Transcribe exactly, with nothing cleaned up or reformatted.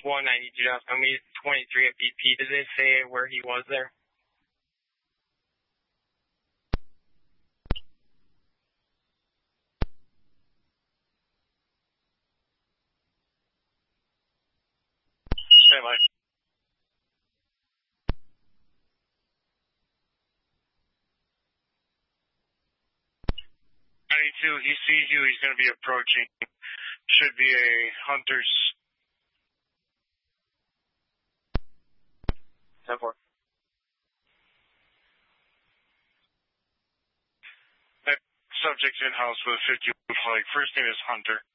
one ninety-two Dallas County twenty-three at B P. Did they say where he was there? Stand by. ninety-two, he sees you. He's going to be approaching. Should be a Hunter's. ten four. That subject's in-house with fifty flag. First name is Hunter.